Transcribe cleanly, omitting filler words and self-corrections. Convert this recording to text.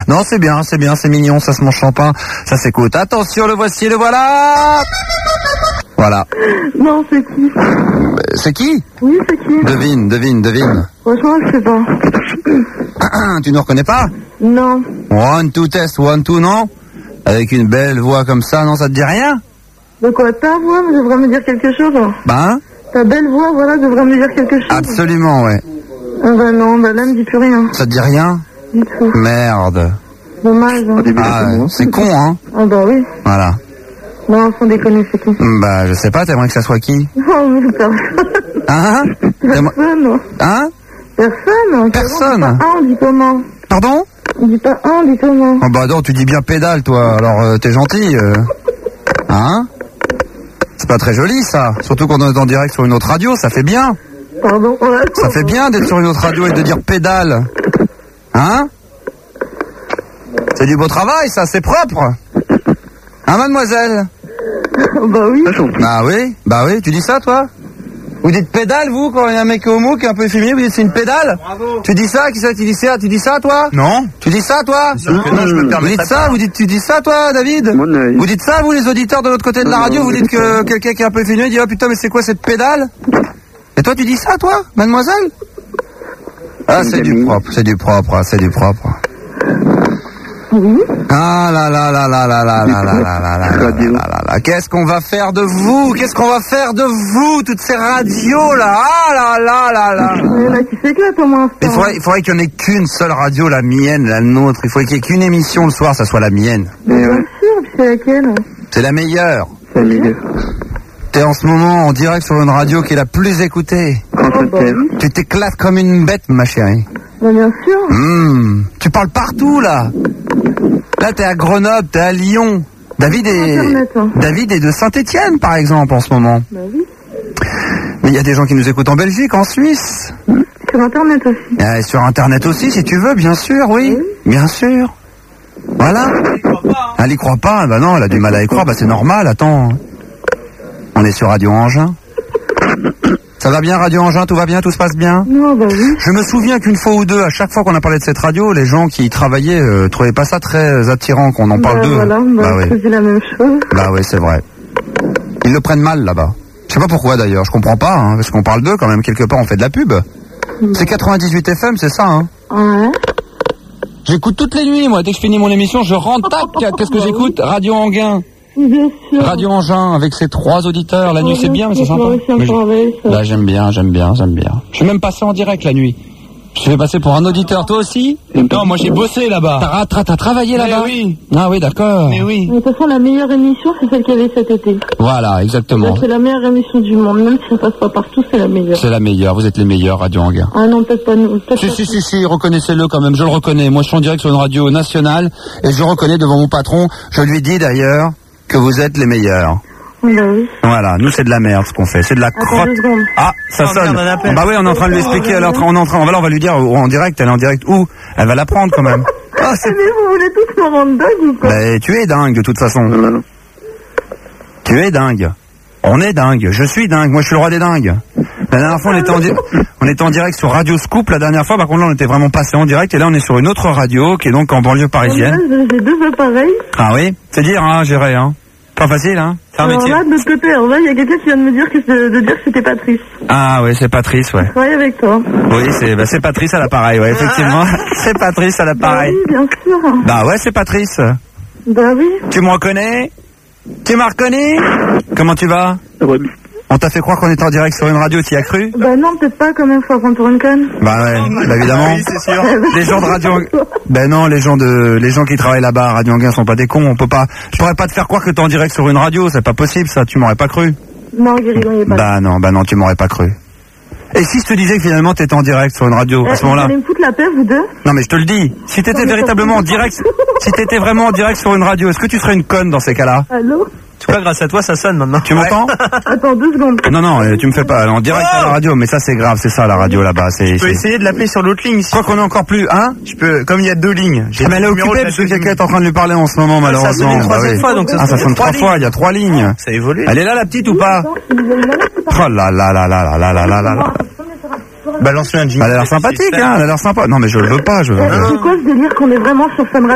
Non, c'est bien, c'est mignon, ça se mange champagne, ça s'écoute. Attention, le voici, le voilà. Voilà. Non, c'est qui? C'est qui? Oui, c'est qui? Devine. Franchement, je sais pas. Tu ne reconnais pas? Non. 1, 2, test, 1, 2, non? Avec une belle voix comme ça, non, ça te dit rien? De quoi? Ta voix devrait me dire quelque chose? Ben? Ta belle voix, voilà, devrait me dire quelque chose. Absolument, ouais. Ah bah non, bah là, me dit plus rien. Ça te dit rien? Du tout. Merde. Dommage, hein. Ah, c'est con, hein? Ah bah oui. Voilà. Non, sans déconner, c'est qui? Bah, je sais pas, t'aimerais que ça soit qui? Non, mais personne. Hein? Personne. Hein? Personne. Personne. On dit pas un, on dit comment? Pardon? On dit pas un, on dit comment? Oh bah non, tu dis bien pédale, toi, alors t'es gentil. Hein? C'est pas très joli, ça. Surtout quand on est en direct sur une autre radio, ça fait bien. Pardon. Ouais, Ça fait bien d'être sur une autre radio et de dire pédale. Hein? C'est du beau travail, ça, c'est propre. Hein, mademoiselle? Bah oui. Bah oui, tu dis ça, toi? Vous dites pédale, vous, quand il y a un mec homo qui est un peu efféminé, vous dites c'est une pédale? Bravo. Tu dis ça, tu dis ça, toi? Non. Tu dis ça, toi? Non, je me permets. Vous dites ça, tu dis ça, toi, David? Vous dites ça, vous, les auditeurs de l'autre côté de la radio, vous dites que quelqu'un qui est un peu efféminé dit, oh putain, mais c'est quoi cette pédale? Et toi, tu dis ça, toi, mademoiselle? Ah, c'est du propre. Oui. Ah là là là là là là là là là là là là. Qu'est-ce qu'on va faire de vous? Toutes ces radios là? Ah là là là là. Il y en a qui s'éclatent au moins. Il faudrait qu'il n'y en ait qu'une seule radio, la mienne, la nôtre. Il faudrait qu'il n'y ait qu'une émission le soir, ça soit la mienne. Bien sûr, c'est laquelle? C'est la meilleure. T'es en ce moment en direct sur une radio qui est la plus écoutée. Tu t'éclates comme une bête, ma chérie. Bah, bien sûr. Tu parles partout là. Là, t'es à Grenoble, t'es à Lyon. David est de Saint-Étienne, par exemple, en ce moment. Bah oui. Mais il y a des gens qui nous écoutent en Belgique, en Suisse. Sur Internet aussi. Sur Internet aussi, si tu veux, bien sûr, oui. Bien sûr. Voilà. Elle y croit pas. Bah non, elle a du mal à y croire. Bah c'est normal, attends. On est sur Radio Engin. Ça va bien, Radio Engin? Tout va bien? Tout se passe bien? Non, bah oui. Je me souviens qu'une fois ou deux, à chaque fois qu'on a parlé de cette radio, les gens qui y travaillaient trouvaient pas ça très attirant qu'on en parle d'eux. Voilà, oui. c'est la même chose. Bah oui, c'est vrai. Ils le prennent mal là-bas. Je sais pas pourquoi d'ailleurs, je comprends pas, hein, parce qu'on parle d'eux quand même, quelque part on fait de la pub. C'est 98 FM, c'est ça, hein? Ouais. J'écoute toutes les nuits, moi, dès que je finis mon émission, je rentre, tac, qu'est-ce que j'écoute? Radio Engin. Bien sûr. Radio Engin, avec ses 3 auditeurs, la nuit c'est bien, mais c'est sympa. Là j'aime bien. Je suis même passé en direct la nuit. Je suis passé pour un auditeur, toi aussi? Non, moi j'ai bossé là-bas. T'as travaillé là-bas? Oui. Ah oui, d'accord. Mais oui. De toute façon, la meilleure émission, c'est celle qu'il y avait cet été. Voilà, exactement. C'est la meilleure émission du monde, même si ça passe pas partout, c'est la meilleure. C'est la meilleure, vous êtes les meilleurs, Radio Engin. Ah non, peut-être pas nous. Si, reconnaissez-le quand même, je le reconnais. Moi je suis en direct sur une radio nationale, et je le reconnais devant mon patron. Je lui dis d'ailleurs que vous êtes les meilleurs. Bah oui. Voilà, nous c'est de la merde ce qu'on fait, c'est de la crotte. Ah, ça sonne. Bah oui, on est en train de lui expliquer, on va lui dire en direct, elle est en direct où? Elle va l'apprendre quand même. Ah, mais vous voulez tous me rendre dingue ou quoi? Bah tu es dingue de toute façon. Tu es dingue. On est dingue, je suis dingue, moi je suis le roi des dingues. La dernière fois on était en direct sur Radio Scoop la dernière fois, par contre là on était vraiment passé en direct et là on est sur une autre radio qui est donc en banlieue parisienne. J'ai 2 appareils. Ah oui, c'est dire hein, gérer hein. Pas facile, hein? C'est un métier. Là, de l'autre côté, il y a quelqu'un qui vient de me dire que c'était Patrice. Ah oui, c'est Patrice, ouais. Je travaille avec toi. Oui, c'est Patrice à l'appareil, ouais, effectivement. C'est Patrice à l'appareil. Bah oui, bien sûr. Bah ouais, c'est Patrice. Bah oui. Tu me reconnais? Tu m'as reconnu? Comment tu vas? Ouais. On t'a fait croire qu'on était en direct sur une radio, t'y as cru? Bah non, peut-être pas quand même, faut prendre pour une conne. Bah ouais, bah évidemment. Oui, c'est sûr. Les gens de Radio... Ben non, les gens qui travaillent là-bas à Radio Engin sont pas des cons, je pourrais pas te faire croire que t'es en direct sur une radio, c'est pas possible ça, tu m'aurais pas cru. Non, Guéridon, il est pas là. Bah non, tu m'aurais pas cru. Et si je te disais que finalement t'étais en direct sur une radio, à ce moment-là? Vous allez me foutre la paix, vous deux? Non mais je te le dis, si t'étais véritablement en direct, si t'étais vraiment en direct sur une radio, est-ce que tu serais une conne dans ces cas-là? Allô? En tout cas, grâce à toi, ça sonne maintenant. Tu m'entends? Attends 2 secondes. Non, tu me fais pas en direct à la radio, mais ça c'est grave, c'est ça la radio là-bas. Je peux essayer de l'appeler sur l'autre ligne. Je crois qu'on est encore plus, hein? Je peux, comme il y a 2 lignes. Mais elle est occupée parce que quelqu'un est en train de lui parler en ce moment, malheureusement. Ça sonne une 3e fois, donc ça sonne 3 fois, il y a 3 lignes. Ça a évolué. Elle est là la petite ou pas? Oh là là là là là là là là là. Balance-lui un jingle. Elle a l'air sympathique, hein, elle a l'air sympa. Non mais je le veux pas, C'est quoi ce délire qu'on est vraiment sur Fun Radio?